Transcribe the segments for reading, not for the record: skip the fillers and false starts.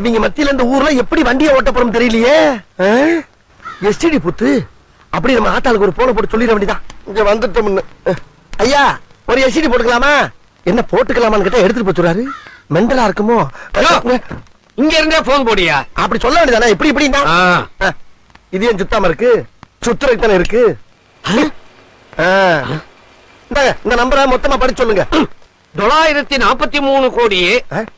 இவங்க மத்தியில இந்த ஊர்ல எப்படி வண்டியை ஓட்ட போறோம் தெரியலையே. எஸ்டிடி புத்து அப்படி நம்ம ஆத்தாளுக்கு ஒரு போன போட்டு சொல்லிட வேண்டியதான். இங்க வந்துட்டோம்னு. ஐயா ஒரு எஸ்டிடி போட்டுக்கலாமா? என்ன போட்டுக்கலாமான்னு கேட்டா எடுத்துட்டு போச்சுறாரு. மெண்டலா இருக்குமோ? இங்க இருந்தே போன் போடியா? அப்படி சொல்ல வேண்டியதானே. இப்படி இப்படின்னா இது ஏன் சுத்தாம இருக்கு? சுத்துறதுக்கு தானே இருக்கு. இந்த நம்பரை மொத்தமா படிச்சு சொல்லுங்க. 943 கோடியே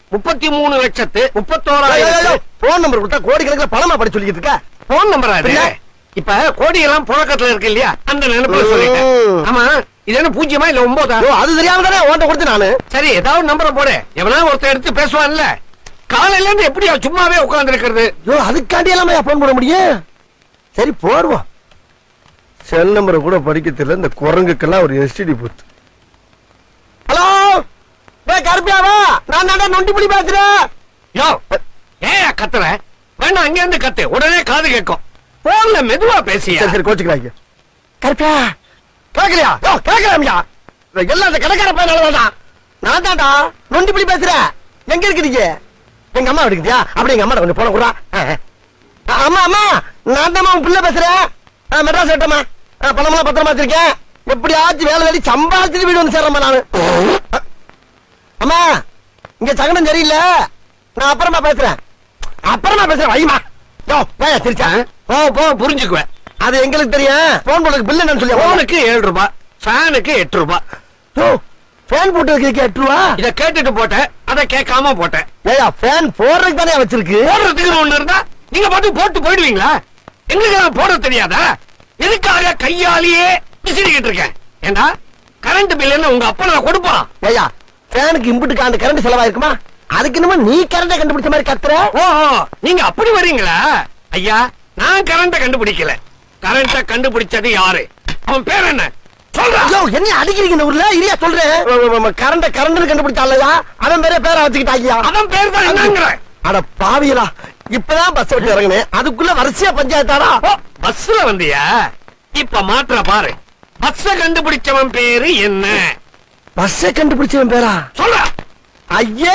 33,31,000. போன் நம்பர் கொடுத்தா கோடி கணக்குல பணமா படிச்சு சொல்லிட்டு இருக்க. போன் நம்பரா இது? இப்ப கோடி எல்லாம் புழக்கத்துல இருக்கு இல்லையா, அந்த நினைப்புல சொல்லிட்டேன். ஆமா, இது என்ன 0 இல்ல 9? அது தெரியாம தானே உன்கிட்ட கொடுத்து நானு. சரி, ஏதாவது நம்பரை போடு. எவனா ஒருத்தர் எடுத்து பேசுவான்ல. காலையில இருந்து எப்படியா சும்மாவே உட்கார்ந்து இருக்கிறது? அதுக்காண்டி எல்லாமே போன் போட முடியும். சரி போடுவோம். செல் நம்பரை கூட படிக்க தெரியல இந்த குரங்குக்கெல்லாம் ஒரு எஸ்டிடி பூத்து. ஹலோ கருப்பியாவா? நான் தான் நொண்டி புலி பேசுறேன். யோ ஏயா கத்துற? வேணா அங்க இருந்து கத்து, உடனே காது கேட்கும். போன்ல மெதுவா பேசியா. சரி கோச்சுக்கிறாங்க. கருப்பியா கேட்கலையா? கேட்கலாமியா? எல்லாம் அந்த கடைக்கார பையனாலதான். நான் தான்டா நொண்டி புலி பேசுறேன். எங்க இருக்கிறீங்க? எங்க அம்மா எடுக்கிறியா? அப்படி எங்க அம்மா கொஞ்சம் போன கூட. அம்மா அம்மா நான் தான் உன் பிள்ளை பேசுறேன். மெட்ராஸ் ஏட்டம்மா, பணமெல்லாம் பத்திரமா வச்சிருக்கேன். எப்படியாச்சும் வேலை வேலை சம்பாதிச்சுட்டு வீடு வந்து சேர்றேன் நானு. அம்மா இங்க சகனம் சரியில்லை, நான் அப்புறமா பேசுறேன். வைமா திருச்சா போ புரிஞ்சுக்குவேன். அது எங்களுக்கு தெரியும். போன் போடுறதுக்கு பில் என்னன்னு சொல்லி. போனுக்கு 7 ரூபாய், ஃபேனுக்கு 8 ரூபாய். ஃபேன் போட்டதுக்கு 8 ரூபா. இத கேட்டுட்டு போட்டேன், அதை கேட்காம போட்டேன். ஏயா ஃபேன் போடுறதுக்கு தானே வச்சிருக்கு. போடுறதுக்கு ஒண்ணு இருந்தா நீங்க பாட்டு போட்டு போயிடுவீங்களா? எங்களுக்கு நான் போட தெரியாதா? எதுக்காக கையாலேயே விசிறிக்கிட்டு இருக்கேன்? ஏண்டா கரண்ட் பில் என்ன உங்க அப்பா நான் கொடுப்பான்? ஏயா ஃபேனுக்கு இம்புட்டுக்கு அந்த கரண்ட் செலவாயிருக்குமா? அதுக்கு என்னமோ நீ கரண்ட கண்டுபிடிச்ச மாதிரி கத்துற. ஓஹோ, நீங்க அப்படி வரீங்களா? ஐயா நான் கரண்ட கண்டுபிடிக்கல. கரண்ட கண்டுபிடிச்சது யாரு? அவன் பேர் என்ன சொல்றா? என்ன அடிக்கிறீங்க இந்த ஊர்ல? இல்லையா சொல்றேன். கரண்ட கண்டுபிடிச்சாலையா அவன் பேரே பேரை வச்சுக்கிட்டாங்க. அவன் பேர் தான் என்னங்கிற? அட பாவியலா, இப்பதான் பஸ் விட்டு இறங்கினேன், அதுக்குள்ள வரிசையா பஞ்சாயத்தாரா? பஸ்ல வந்தியா? இப்ப மாற்ற பாரு. பஸ்ஸ கண்டுபிடிச்சவன் பேரு என்ன? பஸ்ஸ கண்டுபிடிச்சவன் பேரா சொல்ற? ஐயே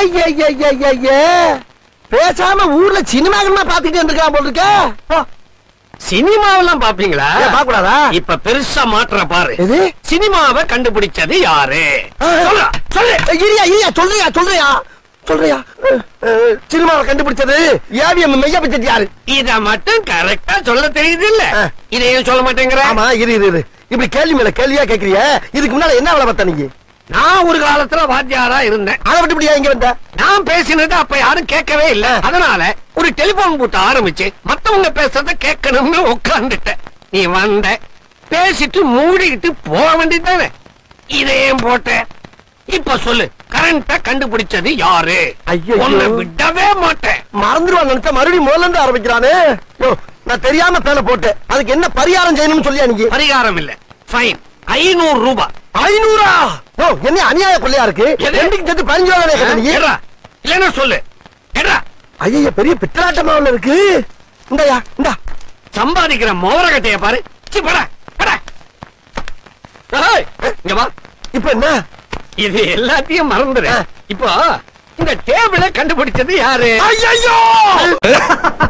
பேசாம ஊர்ல சினிமாக்கள்லாம் பாத்துக்கிட்டு இருந்திருக்கான் போல இருக்க. சினிமாவெல்லாம் பாப்பீங்களா? பாக்கூடாதா? இப்ப பெருசா மாற்ற பாரு. எது? சினிமாவை கண்டுபிடிச்சது யாரு? சொல்றியா? சினிமாவை கண்டுபிடிச்சது ஏவிஎம் மெய்யா பட்ஜெட் யாரு? இத மட்டும் கரெக்டா சொல்ல தெரியுது இல்ல? இதையும் சொல்ல மாட்டேங்கிற. ஆமா இரு இப்படி கேள்வி மேல கேள்வியா கேக்குறிய. இதுக்கு முன்னால என்ன வேலை பார்த்த நீங்க? நான் ஒரு காலத்துல வாத்தியாரா இருந்தேன். அதை விட்டு இப்படியா இங்க வந்த? நான் பேசினது அப்ப யாரும் கேட்கவே இல்ல. அதனால ஒரு டெலிபோன் பூத்த ஆரம்பிச்சு மத்தவங்க பேசுறத கேட்கணும்னு உட்கார்ந்துட்டேன். நீ வந்த, பேசிட்டு மூடிக்கிட்டு போக வேண்டியதானே. இதையும் போட்ட. இப்ப சொல்லு, கரண்ட கண்டுபிடிச்சது யாரு? உன்னை விடவே மாட்டேன். மறந்துடுவான் நினைச்சா மறுபடியும் முதல்ல இருந்து ஆரம்பிக்கிறானே. நான் தெரியாம பேனை போட்டேன். அதுக்கு என்ன பரிகாரம் செய்யணும்னு சொல்லியா நீங்க? பரிகாரம் இல்ல, ஃபைன். 500 ரூபாய். 500? என்ன அநியாய கொள்ளையா இருக்கு? ரெண்டுக்கு சேர்த்து 15 ரூபாய் கேட்டா இல்லன்னா சொல்லு. ஐயா பெரிய பித்தலாட்டமா இருக்கு. இந்தயா இந்தா சம்பாதிக்கிற மோரகட்டைய பாரு. இங்க வா. இப்ப என்ன? இது எல்லாத்தையும் மறந்துரு. இப்போ இந்த டேபிள கண்டுபிடிச்சது யாரு? ஐயோ